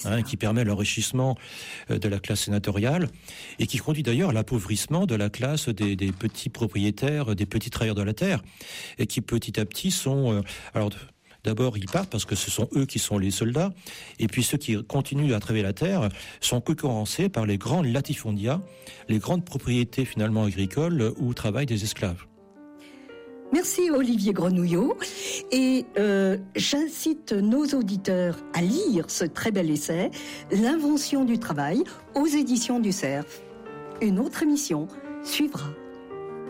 qui permet l'enrichissement de la classe sénatoriale et qui conduit d'ailleurs à l'appauvrissement de la classe des petits propriétaires, des petits travailleurs de la terre, et qui petit à petit sont... D'abord, ils partent parce que ce sont eux qui sont les soldats, et puis ceux qui continuent à travailler la terre sont concurrencés par les grands latifondia, les grandes propriétés finalement agricoles où travaillent des esclaves. Merci Olivier Grenouillot, et j'incite nos auditeurs à lire ce très bel essai, L'invention du travail, aux éditions du Cerf. Une autre émission suivra.